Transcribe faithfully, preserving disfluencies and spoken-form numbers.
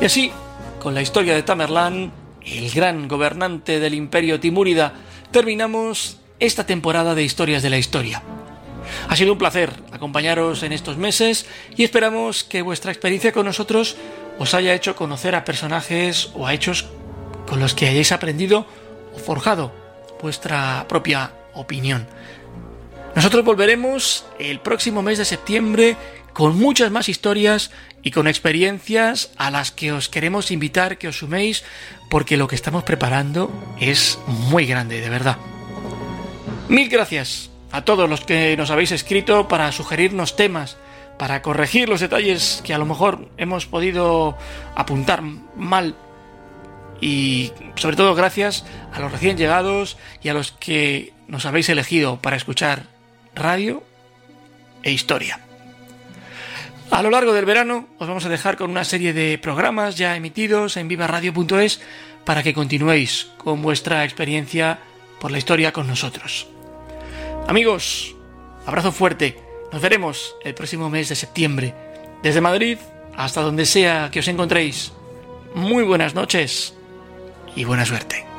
Y así, con la historia de Tamerlán, el gran gobernante del imperio timúrida, terminamos esta temporada de Historias de la Historia. Ha sido un placer acompañaros en estos meses y esperamos que vuestra experiencia con nosotros os haya hecho conocer a personajes o a hechos con los que hayáis aprendido o forjado vuestra propia opinión. Nosotros volveremos el próximo mes de septiembre con muchas más historias y con experiencias a las que os queremos invitar que os suméis, porque lo que estamos preparando es muy grande, de verdad. Mil gracias a todos los que nos habéis escrito para sugerirnos temas, para corregir los detalles que a lo mejor hemos podido apuntar mal, y sobre todo gracias a los recién llegados y a los que nos habéis elegido para escuchar radio e historia. A lo largo del verano os vamos a dejar con una serie de programas ya emitidos en viva radio punto es para que continuéis con vuestra experiencia por la historia con nosotros. Amigos, abrazo fuerte. Nos veremos el próximo mes de septiembre. Desde Madrid hasta donde sea que os encontréis. Muy buenas noches y buena suerte.